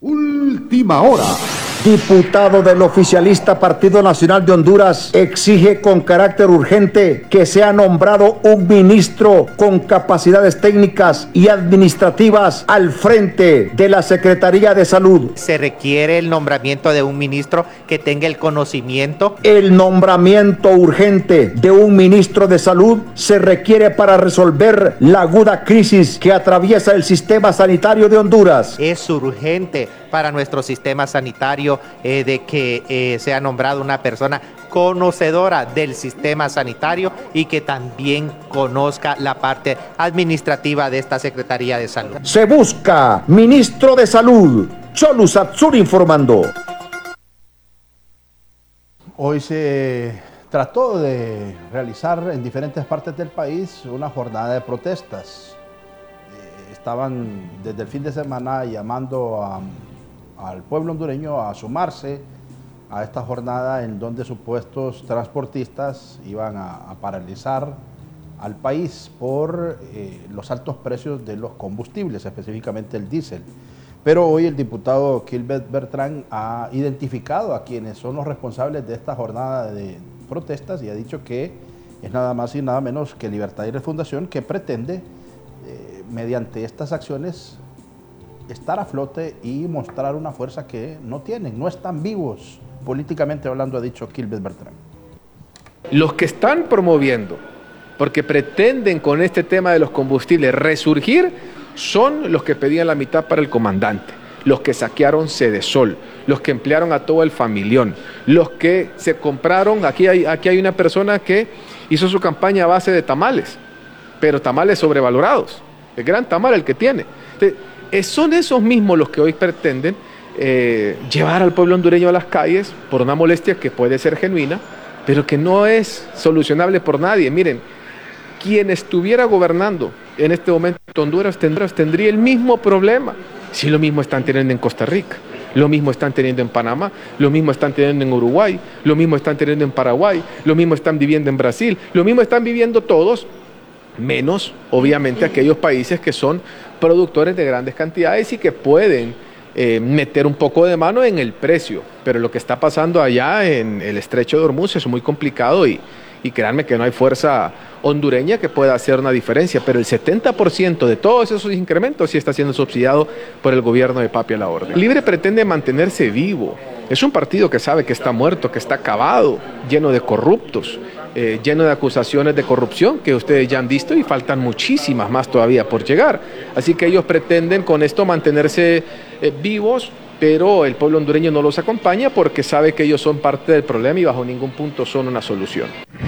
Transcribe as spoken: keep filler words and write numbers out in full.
Última hora. Diputado del oficialista Partido Nacional de Honduras exige con carácter urgente que sea nombrado un ministro con capacidades técnicas y administrativas al frente de la Secretaría de Salud. Se requiere el nombramiento de un ministro que tenga el conocimiento. El nombramiento urgente de un ministro de Salud se requiere para resolver la aguda crisis que atraviesa el sistema sanitario de Honduras. Es urgente para nuestro sistema sanitario eh, de que eh, sea nombrada una persona conocedora del sistema sanitario y que también conozca la parte administrativa de esta Secretaría de Salud. Se busca ministro de Salud. Cholu Satsur informando. Hoy se trató de realizar en diferentes partes del país una jornada de protestas. Eh, estaban desde el fin de semana llamando a al pueblo hondureño a sumarse a esta jornada en donde supuestos transportistas iban a, a paralizar al país por eh, los altos precios de los combustibles, específicamente el diésel. Pero hoy el diputado Gilbert Bertrán ha identificado a quienes son los responsables de esta jornada de protestas y ha dicho que es nada más y nada menos que Libertad y Refundación, que pretende, eh, mediante estas acciones, estar a flote y mostrar una fuerza que no tienen, no están vivos políticamente hablando, ha dicho Gilbert Bertrán. Los que están promoviendo, porque pretenden con este tema de los combustibles resurgir, son los que pedían la mitad para el comandante, los que saquearon Sedesol, los que emplearon a todo el familión, los que se compraron, aquí hay, aquí hay una persona que hizo su campaña a base de tamales, pero tamales sobrevalorados, el gran tamal el que tiene. Entonces, son esos mismos los que hoy pretenden eh, llevar al pueblo hondureño a las calles por una molestia que puede ser genuina, pero que no es solucionable por nadie. Miren, quien estuviera gobernando en este momento Honduras tendría, tendría el mismo problema. Si lo mismo están teniendo en Costa Rica, lo mismo están teniendo en Panamá, lo mismo están teniendo en Uruguay, lo mismo están teniendo en Paraguay, lo mismo están viviendo en Brasil, lo mismo están viviendo todos, menos obviamente aquellos países que son productores de grandes cantidades y que pueden eh, meter un poco de mano en el precio, pero lo que está pasando allá en el estrecho de Hormuz es muy complicado y, y créanme que no hay fuerza hondureña que pueda hacer una diferencia, pero el setenta por ciento de todos esos incrementos sí está siendo subsidiado por el gobierno de Papi a la Orden. Libre pretende mantenerse vivo, es un partido que sabe que está muerto, que está acabado, lleno de corruptos, eh, lleno de acusaciones de corrupción que ustedes ya han visto y faltan muchísimas más todavía por llegar. Así que ellos pretenden con esto mantenerse eh, vivos, pero el pueblo hondureño no los acompaña porque sabe que ellos son parte del problema y bajo ningún punto son una solución.